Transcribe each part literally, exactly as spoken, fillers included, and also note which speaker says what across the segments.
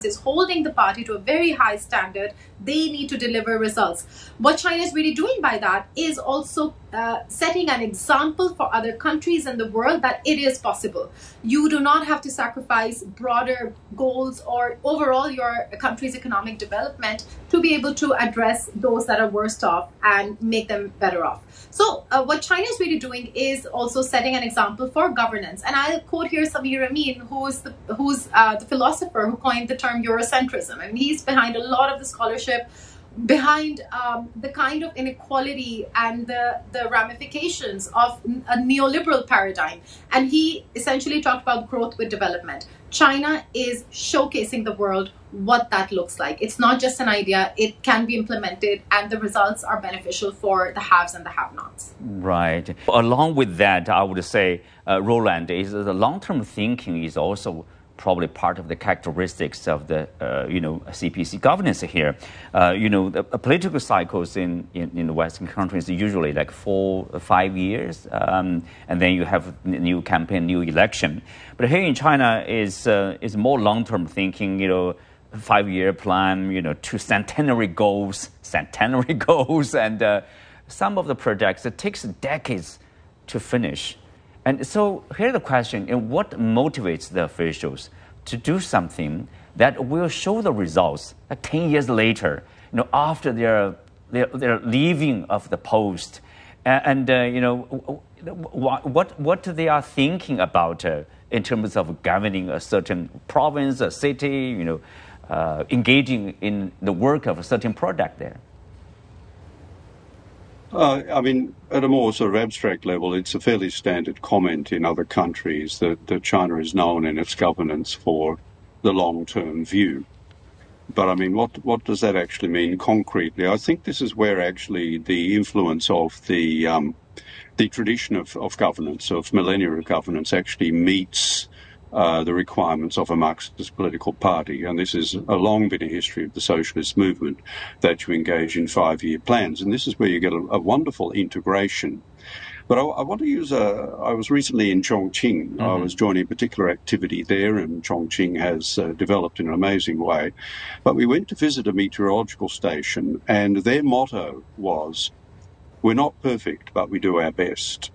Speaker 1: is holding the party to a very high standard. They need to deliver results. What China is really doing by that is also uh, setting an example for other countries in the world that it is possible. You do not have to sacrifice broader goals or overall your country's economic development to be able to address those that are worst off and make them better off. So uh, what China is really doing is also setting an example for governance. And I'll quote here Samir Amin, who's the, who's uh, the philosopher who coined the term Eurocentrism. And he's behind a lot of the scholarship behind um, the kind of inequality and the, the ramifications of a neoliberal paradigm. And he essentially talked about growth with development. China is showcasing the world what that looks like. It's not just an idea, it can be implemented, and the results are beneficial for the haves and the have-nots.
Speaker 2: Right. Along with that, I would say, uh, Roland, is the long-term thinking is also probably part of the characteristics of the, uh, you know, C P C governance here. Uh, you know, the uh, political cycles in, in, in the Western countries are usually like four, five years, um, and then you have a new campaign, new election. But here in China is uh, is more long-term thinking, you know, five-year plan, you know, two centenary goals, centenary goals, and uh, some of the projects, it takes decades to finish. And so here's the question, you know, what motivates the officials to do something that will show the results like ten years later, you know, after they're, they're, they're leaving of the post? And, uh, you know, what, what they are thinking about uh, in terms of governing a certain province, a city, you know, uh, engaging in the work of a certain project there?
Speaker 3: Uh, I mean, at a more sort of abstract level, it's a fairly standard comment in other countries that, that China is known in its governance for the long-term view. But I mean, what, what does that actually mean concretely? I think this is where actually the influence of the, um, the tradition of, of governance, of millennia of governance, actually meets Uh, the requirements of a Marxist political party. And this has a long been a history of the socialist movement, that you engage in five-year plans. And this is where you get a, a wonderful integration. But I, I want to use a, I was recently in Chongqing. Mm-hmm. I was joining a particular activity there, and Chongqing has uh, developed in an amazing way. But we went to visit a meteorological station, and their motto was, "We're not perfect, but we do our best."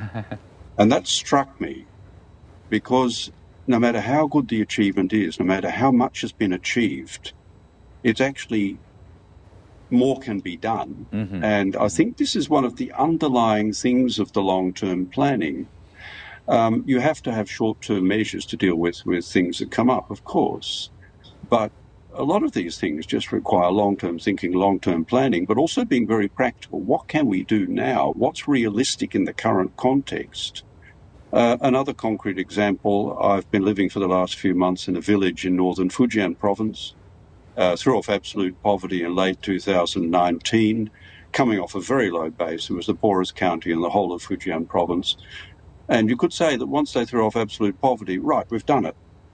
Speaker 3: And that struck me, because no matter how good the achievement is, no matter how much has been achieved, it's actually more can be done. Mm-hmm. And I think this is one of the underlying things of the long-term planning. Um, you have to have short-term measures to deal with, with things that come up, of course. But a lot of these things just require long-term thinking, long-term planning, but also being very practical. What can we do now? What's realistic in the current context? Uh, another concrete example, I've been living for the last few months in a village in northern Fujian province, uh, threw off absolute poverty in late two thousand nineteen, coming off a very low base. It was the poorest county in the whole of Fujian province. And you could say that once they threw off absolute poverty, right, we've done it.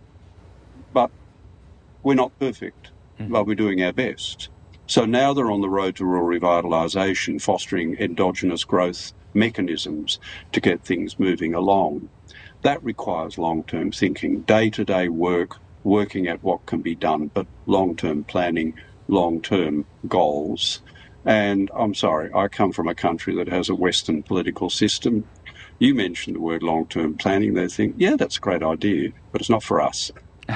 Speaker 3: But we're not perfect, mm-hmm. but we're doing our best. So now they're on the road to rural revitalisation, fostering endogenous growth mechanisms to get things moving along. That requires long-term thinking, day-to-day work, working at what can be done, but long-term planning, long-term goals. And I'm sorry, I come from a country that has a Western political system. You mentioned the word long-term planning, they think, yeah, that's a great idea, but it's not for us.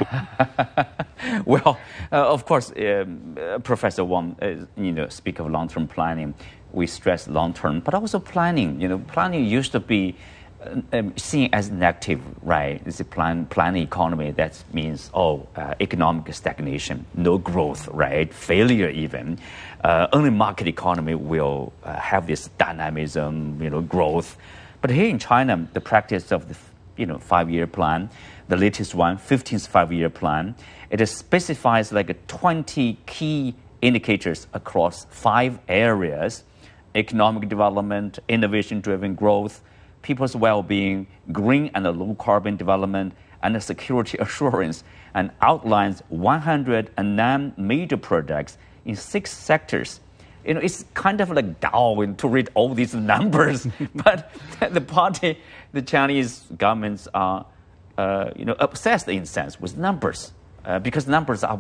Speaker 2: Well, uh, of course, um, uh, Professor Wang, uh, you know, speak of long-term planning. We stress long-term, but also planning. You know, planning used to be uh, um, seen as negative, right? It's a plan, plan economy. That means, oh, uh, economic stagnation, no growth, right? Failure even. Uh, only market economy will uh, have this dynamism, you know, growth. But here in China, the practice of the, you know, five-year plan, the latest one, fifteenth five-year plan, it specifies like twenty key indicators across five areas: economic development, innovation-driven growth, people's well-being, green and low-carbon development, and security assurance, and outlines one hundred nine major projects in six sectors. You know, it's kind of like dull to read all these numbers, but the party, the Chinese governments are, uh, you know, obsessed in a sense with numbers, uh, because numbers are